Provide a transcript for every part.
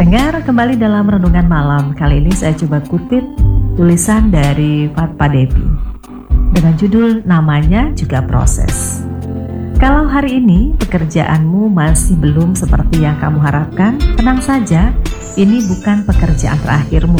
Pendengar, kembali dalam Renungan Malam. Kali ini saya coba kutip tulisan dari Pak Depi dengan judul namanya juga proses. Kalau hari ini pekerjaanmu masih belum seperti yang kamu harapkan, tenang saja, ini bukan pekerjaan terakhirmu.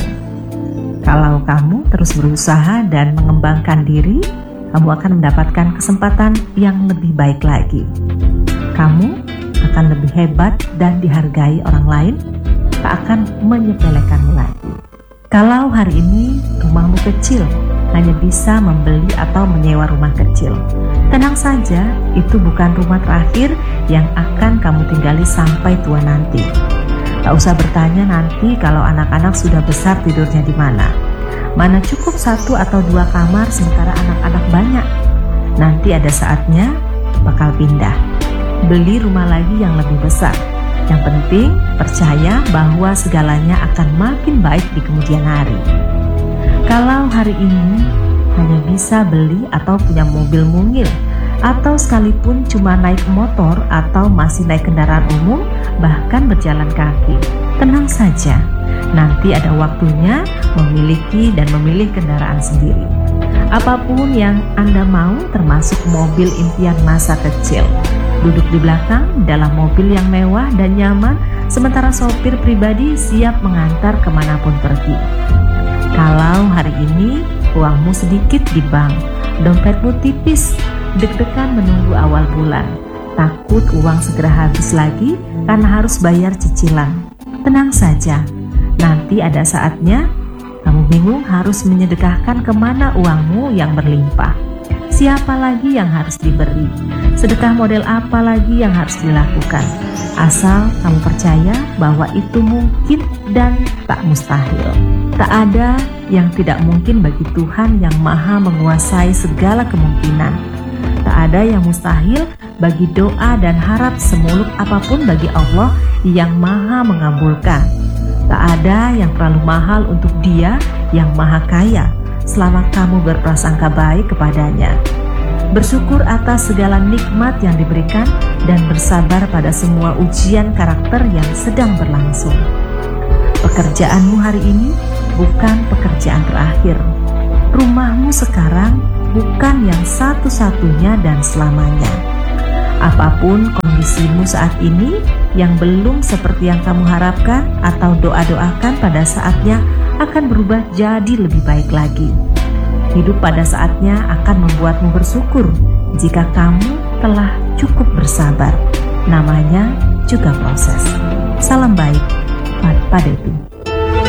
Kalau kamu terus berusaha dan mengembangkan diri, kamu akan mendapatkan kesempatan yang lebih baik lagi. Kamu akan lebih hebat dan dihargai orang lain, tak akan menyepelekanmu lagi. Kalau hari ini rumahmu kecil, hanya bisa membeli atau menyewa rumah kecil, tenang saja, itu bukan rumah terakhir yang akan kamu tinggali sampai tua nanti. Tak usah bertanya nanti kalau anak-anak sudah besar tidurnya di mana. Mana cukup 1 atau 2 kamar sementara anak-anak banyak. Nanti ada saatnya bakal pindah, beli rumah lagi yang lebih besar. Yang penting percaya bahwa segalanya akan makin baik di kemudian hari. Kalau hari ini hanya bisa beli atau punya mobil mungil, atau sekalipun cuma naik motor atau masih naik kendaraan umum, bahkan berjalan kaki, tenang saja, nanti ada waktunya memiliki dan memilih kendaraan sendiri. Apapun yang Anda mau, termasuk mobil impian masa kecil, duduk di belakang dalam mobil yang mewah dan nyaman, sementara sopir pribadi siap mengantar kemanapun pergi. Kalau hari ini uangmu sedikit di bank, dompetmu tipis, deg-degan menunggu awal bulan, takut uang segera habis lagi karena harus bayar cicilan, tenang saja, nanti ada saatnya kamu bingung harus menyedekahkan kemana uangmu yang berlimpah. Siapa lagi yang harus diberi? Sedekah model apa lagi yang harus dilakukan? Asal kamu percaya bahwa itu mungkin dan tak mustahil. Tak ada yang tidak mungkin bagi Tuhan yang maha menguasai segala kemungkinan. Tak ada yang mustahil bagi doa dan harap semuluk apapun bagi Allah yang maha mengabulkan. Tak ada yang terlalu mahal untuk Dia yang maha kaya, selama kamu berprasangka baik kepadanya. Bersyukur atas segala nikmat yang diberikan dan bersabar pada semua ujian karakter yang sedang berlangsung. Pekerjaanmu hari ini bukan pekerjaan terakhir. Rumahmu sekarang bukan yang satu-satunya dan selamanya. Apapun kondisimu saat ini yang belum seperti yang kamu harapkan atau doa-doakan, pada saatnya akan berubah jadi lebih baik lagi. Hidup pada saatnya akan membuatmu bersyukur jika kamu telah cukup bersabar. Namanya juga proses. Salam baik, Pak Depi.